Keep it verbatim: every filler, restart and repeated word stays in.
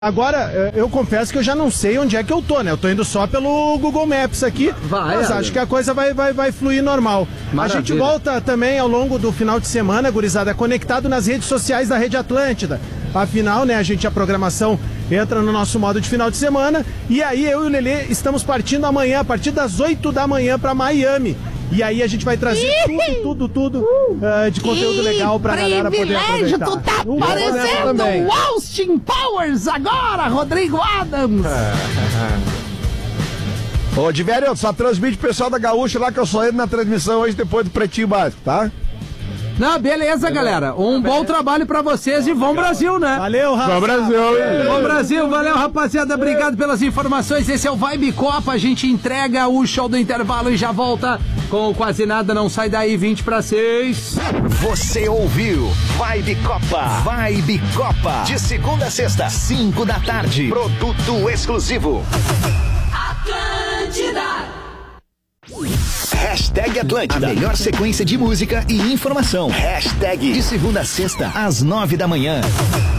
Agora, eu confesso que eu já não sei onde é que eu tô, né? Eu tô indo só pelo Google Maps aqui, vai, mas acho que a coisa vai, vai, vai fluir normal. Maravilha. A gente volta também ao longo do final de semana, gurizada, conectado nas redes sociais da Rede Atlântida. Afinal, né, a gente, a programação entra no nosso modo de final de semana. E aí, eu e o Lelê estamos partindo amanhã, a partir das oito da manhã, pra Miami. E aí a gente vai trazer tudo, tudo, tudo uh, de conteúdo que legal pra galera poder aproveitar. Tu tá uh, parecendo o Austin Powers agora, Rodrigo Adams. Ô, Diverio, só transmite o pessoal da Gaúcha lá que eu só entro na transmissão hoje depois do Pretinho Básico, tá? Não, beleza, galera. Um bom trabalho pra vocês e vão Brasil, né? Valeu, Rafa. Vão Brasil. Vão Brasil, valeu, rapaziada. Obrigado pelas informações. Esse é o Vibe Copa. A gente entrega o show do intervalo e já volta com o Quase Nada. Não sai daí, vinte para seis. Você ouviu Vibe Copa. Vibe Copa. De segunda a sexta, cinco da tarde. Produto exclusivo. Atlântida. Hashtag Atlântida. A melhor sequência de música e informação. Hashtag de segunda a sexta, às nove da manhã.